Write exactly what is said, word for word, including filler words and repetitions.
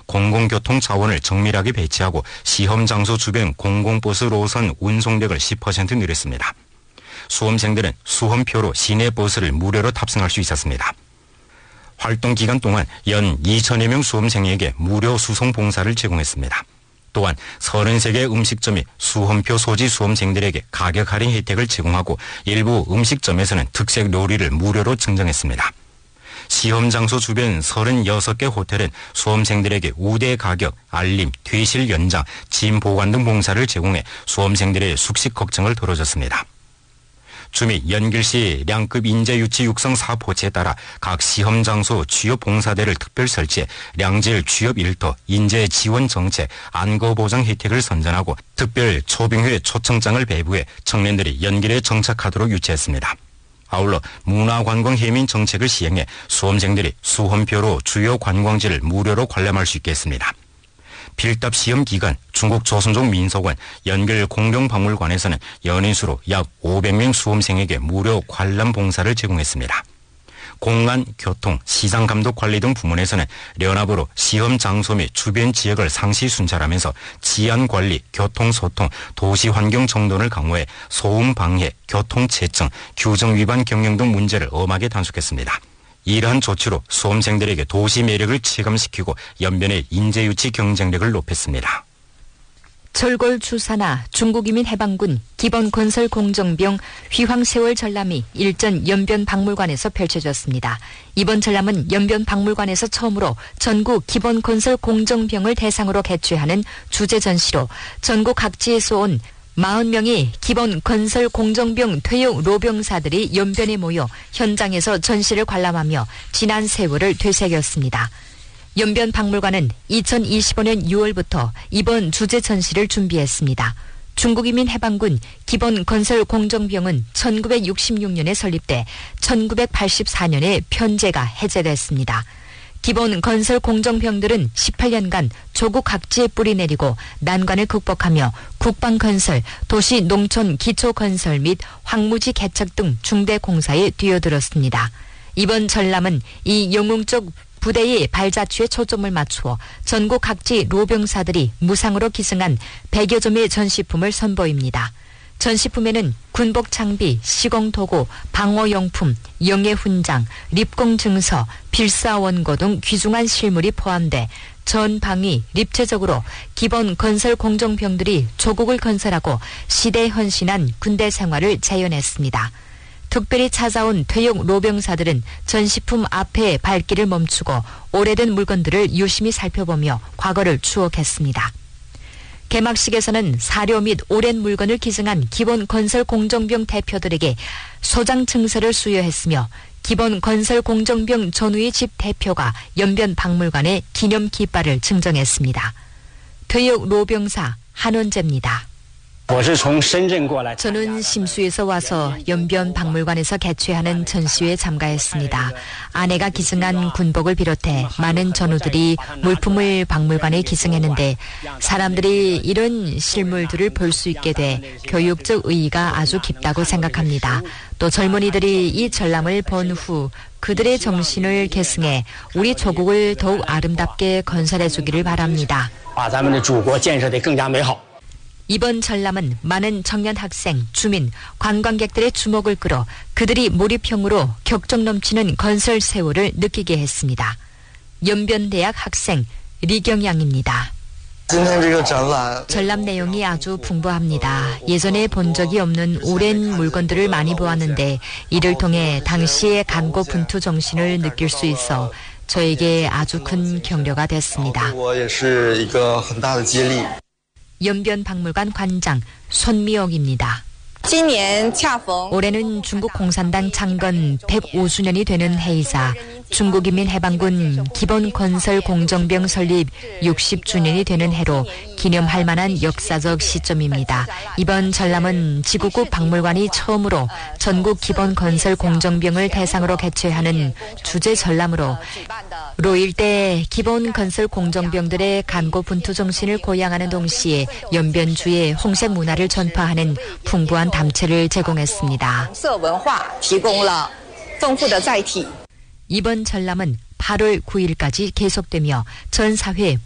공공교통 자원을 정밀하게 배치하고 시험 장소 주변 공공버스 노선 운송력을 십 퍼센트 늘렸습니다. 수험생들은 수험표로 시내 버스를 무료로 탑승할 수 있었습니다. 활동 기간 동안 연 이천여 명 수험생에게 무료 수송 봉사를 제공했습니다. 또한 서른세 개 음식점이 수험표 소지 수험생들에게 가격 할인 혜택을 제공하고 일부 음식점에서는 특색 요리를 무료로 증정했습니다. 시험 장소 주변 서른여섯 개 호텔은 수험생들에게 우대 가격, 알림, 퇴실 연장, 짐 보관 등 봉사를 제공해 수험생들의 숙식 걱정을 덜어줬습니다. 주미 연길시 량급 인재 유치 육성 사포치에 따라 각 시험 장소 취업 봉사대를 특별 설치해 량질 취업 일터, 인재 지원 정책, 안거 보장 혜택을 선전하고 특별 초빙회 초청장을 배부해 청년들이 연길에 정착하도록 유치했습니다. 아울러 문화관광 해민 정책을 시행해 수험생들이 수험표로 주요 관광지를 무료로 관람할 수 있게 했습니다. 필답 시험 기간 중국 조선족 민속원 연길 공룡박물관에서는 연인수로 약 오백 명 수험생에게 무료 관람 봉사를 제공했습니다. 공안, 교통, 시장감독 관리 등 부문에서는 연합으로 시험 장소 및 주변 지역을 상시 순찰하면서治安관리, 교통소통, 도시환경 정돈을 강화해 소음 방해, 교통체증, 규정 위반 경영 등 문제를 엄하게 단속했습니다. 이러한 조치로 수험생들에게 도시 매력을 체감시키고 연변의 인재유치 경쟁력을 높였습니다. 철골 주사나 중국이민 해방군 기본건설 공정병 휘황세월 전람이 일전 연변박물관에서 펼쳐졌습니다. 이번 전람은 연변박물관에서 처음으로 전국 기본건설 공정병을 대상으로 개최하는 주제 전시로 전국 각지에서 온 사십 명의 기본 건설 공정병 퇴역 로병사들이 연변에 모여 현장에서 전시를 관람하며 지난 세월을 되새겼습니다. 연변박물관은 이천이십오 년 유월부터 이번 주제 전시를 준비했습니다. 중국이민 해방군 기본 건설 공정병은 천구백육십육 년에 설립돼 천구백팔십사 년에 편제가 해제됐습니다. 기본 건설 공정병들은 십팔 년간 조국 각지에 뿌리내리고 난관을 극복하며 국방건설, 도시 농촌 기초건설 및 황무지 개척 등 중대 공사에 뛰어들었습니다. 이번 전람은 이 영웅적 부대의 발자취에 초점을 맞추어 전국 각지 로병사들이 무상으로 기증한 백여 점의 전시품을 선보입니다. 전시품에는 군복 장비, 시공도구, 방어용품, 영예훈장, 립공증서, 필사원고 등 귀중한 실물이 포함돼 전방위, 입체적으로 기본 건설 공정병들이 조국을 건설하고 시대에 헌신한 군대 생활을 재현했습니다. 특별히 찾아온 퇴역 로병사들은 전시품 앞에 발길을 멈추고 오래된 물건들을 유심히 살펴보며 과거를 추억했습니다. 개막식에서는 사료 및 오랜 물건을 기증한 기본 건설 공정병 대표들에게 소장 증서를 수여했으며 기본 건설 공정병 전우의 집 대표가 연변박물관에 기념 깃발을 증정했습니다. 퇴역 로병사 한원재입니다. 저는 심수에서 와서 연변박물관에서 개최하는 전시회에 참가했습니다. 아내가 기증한 군복을 비롯해 많은 전우들이 물품을 박물관에 기증했는데 사람들이 이런 실물들을 볼 수 있게 돼 교육적 의의가 아주 깊다고 생각합니다. 또 젊은이들이 이 전람을 본 후 그들의 정신을 계승해 우리 조국을 더욱 아름답게 건설해 주기를 바랍니다. 이번 전람은 많은 청년 학생, 주민, 관광객들의 주목을 끌어 그들이 몰입형으로 격정 넘치는 건설 세월을 느끼게 했습니다. 연변대학 학생 리경양입니다. 전람 내용이 아주 풍부합니다. 예전에 본 적이 없는 오랜 물건들을 많이 보았는데 이를 통해 당시의 간고 분투 정신을 느낄 수 있어 저에게 아주 큰 격려가 됐습니다. 연변박물관 관장 손미옥입니다. 올해는 중국 공산당 창건 백오 주년이 되는 해이자 중국인민 해방군 기본건설 공정병 설립 육십 주년이 되는 해로 기념할 만한 역사적 시점입니다. 이번 전람은 지구국 박물관이 처음으로 전국 기본건설 공정병을 대상으로 개최하는 주제 전람으로 로 일대 기본건설 공정병들의 간고 분투 정신을 고양하는 동시에 연변주의 홍색 문화를 전파하는 풍부한 담채를 제공했습니다. 이번 전람은 팔월 구일까지 계속되며 전 사회